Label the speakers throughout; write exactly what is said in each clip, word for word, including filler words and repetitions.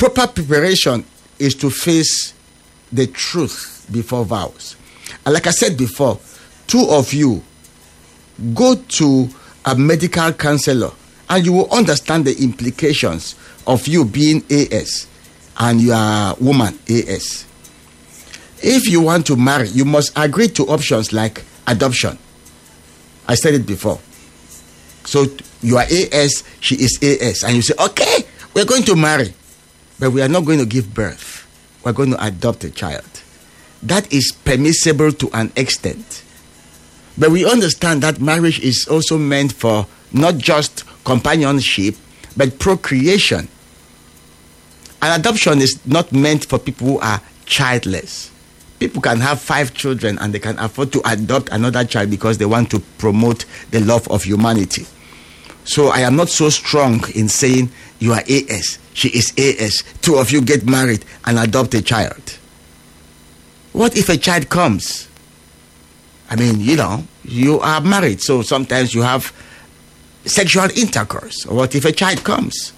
Speaker 1: proper preparation is to face the truth before vows. And like I said before, two of you go to a medical counselor and you will understand the implications of you being A S and your woman A S. If you want to marry, you must agree to options like adoption. I said it before. So you are A S, she is A S, and you say, okay, we're going to marry, but we are not going to give birth. We're going to adopt a child. That is permissible to an extent. But we understand that marriage is also meant for not just companionship, but procreation. An adoption is not meant for people who are childless. People can have five children and they can afford to adopt another child because they want to promote the love of humanity. So I am not so strong in saying you are A S, she is A S, two of you get married and adopt a child. What if a child comes? I mean, you know, you are married, so sometimes you have sexual intercourse. What if a child comes?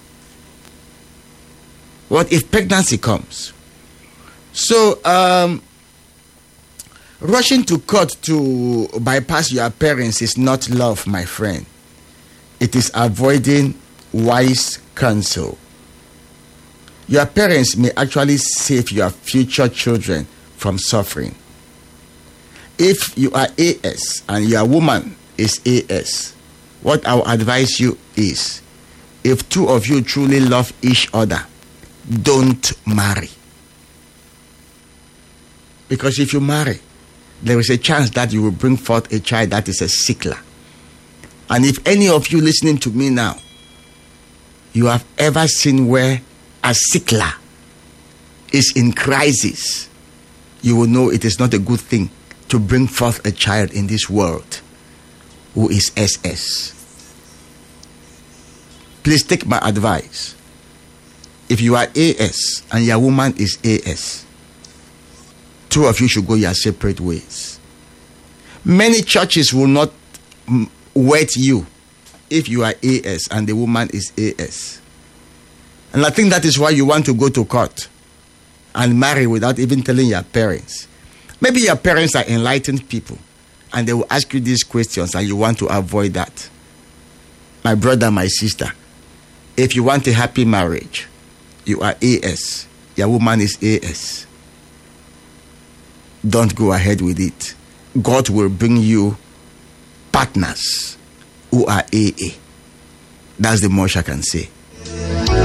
Speaker 1: What if pregnancy comes? So, um, rushing to court to bypass your parents is not love, my friend. It is avoiding wise counsel. Your parents may actually save your future children from suffering. If you are A S and your woman is A S, what I will advise you is, if two of you truly love each other, don't marry. Because if you marry, there is a chance that you will bring forth a child that is a sickler. And if any of you listening to me now, you have ever seen where a sickler is in crisis, you will know it is not a good thing to bring forth a child in this world who is S S. Please take my advice. If you are A S and your woman is A S, two of you should go your separate ways. Many churches will not m- wed you if you are A S and the woman is A S. And I think that is why you want to go to court and marry without even telling your parents. Maybe your parents are enlightened people and they will ask you these questions and you want to avoid that. My brother, my sister, if you want a happy marriage, you are A S, your woman is A S. Don't go ahead with it. God will bring you partners who are A A. That's the most I can say.